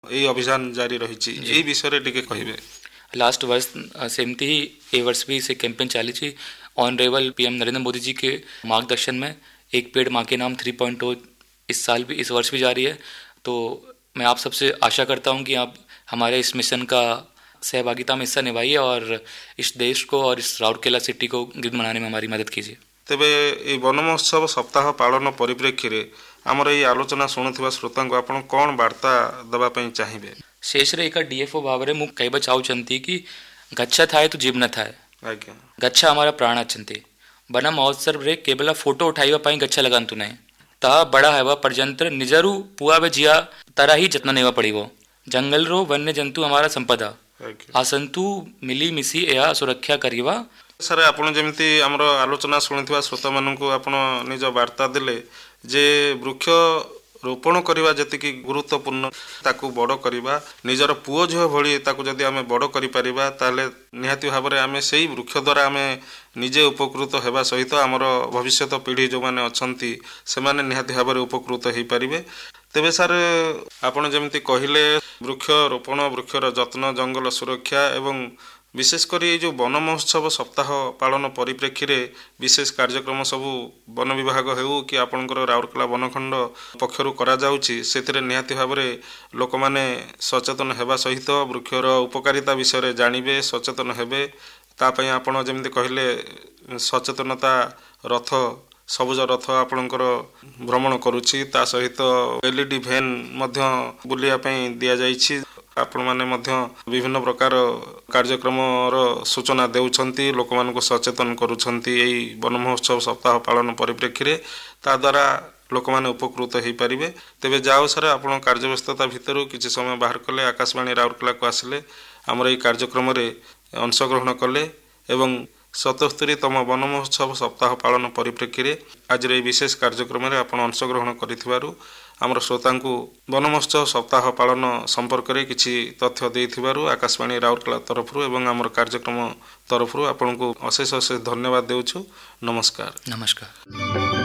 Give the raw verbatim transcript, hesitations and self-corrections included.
এই अभियान जारी रही यही विषय टिके कहिबे। लास्ट वर्ष सेमती ही ए वर्ष भी से कैंपेन चली ऑनरेबल पीएम नरेंद्र मोदी जी के मार्गदर्शन में एक पेड़ माँ के नाम थ्री पॉइंट ओ इस साल भी इस वर्ष भी जारी है। तो मैं आप सबसे आशा करता हूँ कि आप हमारे इस मिशन का सहभागिता में हिस्सा निभाइए और इस देश को और इस राउरकेला सिटी को ग्रीन बनाने में हमारी मदद कीजिए। तेबे ये वन महोत्सव सप्ताह पालन परिप्रेक्षी रे आमर ये आलोचना शुणुवा श्रोता को आपण कौन वार्ता दवाई चाहिए? शेषरे एक डीएफओ भाव में मुझे कहवा चाहूँगी कि गच्छा थाए तो जीव न थाए। गच्छा हमारा प्राण अच्छे वन महोत्सव रे केवल फोटो उठाइबा गच्छा लगातु नहीं ता बड़ा हेवा पर्यंत निजरू पुआवे जिया तारा ही जत्न नेवा पड़ो। जंगल रो वन्य जंतु हमारा संपदा आसंतु मिली मिसी या सुरक्षा करिवा। सर आपण जमिति हमरो आलोचना शुणुवा श्रोता मानू आपण निज वार्ता देले जे वृक्ष रोपण करवा जतिकी गुरुत्वपूर्ण ताकू बड़ करवा निजर पुओ झील भली ताकू जदि आमे बड़ करि परिबा ताले निहाती भाव में आमे सेही वृक्ष द्वारा आमे निजे उपकृत हेबा सहित आमर भविष्यत पीढ़ी जो माने अछंती से माने निहाती भाव में उपकृत हो पारिबे। तेबे सर आपण जमिति कहिले वृक्ष रोपण वृक्षर जत्न जंगल सुरक्षा एवं विशेषकर ये जो वन महोत्सव सप्ताह पालन परिप्रेक्षी रे विशेष कार्यक्रम सबू वन विभाग हेउ कि आपणकर राउरकेला वनखंड पक्षर करा जाउची सेतिरे निहाती भाव में लोक माने सचेतन हेबा सहित वृक्षर उपकारिता विषय जानिबे सचेतन हेबे। तापई आपण जेमति कहिले सचेतनता रथ सबुज रथ आपणकर भ्रमण करुछि ता सहित एलईडी भैन मध्य बुलिया पई दिया जाइछि। आपण माने मध्य विभिन्न प्रकार कार्यक्रम सूचना देउछंती लोक मान को सचेतन करुछंती एई वन महोत्सव सप्ताह पालन परिप्रेक्षी रे ता द्वारा लोक माने उपकृत हो पारिबे। तेबे जाओ सर आपण कार्यव्यस्तता भितर किछि समय बाहर कले आकाशवाणी राउरकेला को आसिले हमर एई कार्यक्रम रे अंशग्रहण कले एवं सतस्तरीतम वन महोत्सव सप्ताह पालन परिप्रेक्षी रे आज रे विशेष कार्यक्रम रे आपण अंशग्रहण करिथिबारु आमर श्रोता को वन महोत्सव सप्ताह पालन संपर्क में किसी तथ्य देथिबारु आकाशवाणी राउरकेला तरफ एवं आमर कार्यक्रम तरफ आपन को अशेष अशेष धन्यवाद देउछु। नमस्कार। नमस्कार।